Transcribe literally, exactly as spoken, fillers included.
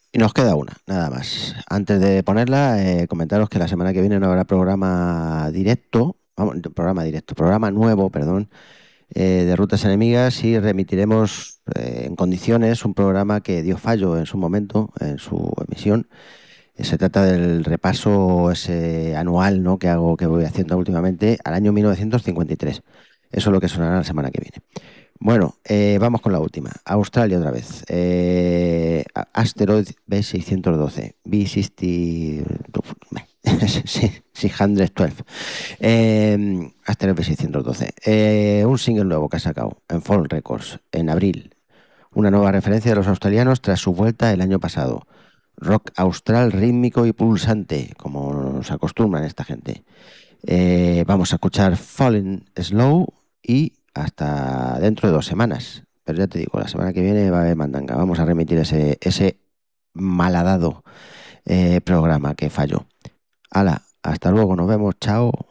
Y nos queda una, nada más. Antes de ponerla, eh, comentaros que la semana que viene no habrá programa directo, vamos, programa directo, programa nuevo, perdón, eh, de Rutas Enemigas y remitiremos eh, en condiciones un programa que dio fallo en su momento, en su emisión. Eh, Se trata del repaso ese anual, ¿no?, que hago, que voy haciendo últimamente al año mil novecientos cincuenta y tres. Eso es lo que sonará la semana que viene. Bueno, eh, vamos con la última. Australia otra vez. Eh, a- Asteroid B seiscientos doce. B sesenta. seiscientos doce. Eh, Asteroid B seiscientos doce. Eh, un single nuevo que ha sacado en Fall Records en abril. Una nueva referencia de los australianos tras su vuelta el año pasado. Rock austral rítmico y pulsante, como nos acostumbran esta gente. Eh, vamos a escuchar Falling Slow y hasta dentro de dos semanas. Pero ya te digo, la semana que viene va a haber mandanga. Vamos a remitir ese, ese malhadado eh, programa que falló. Hala, hasta luego, nos vemos, chao.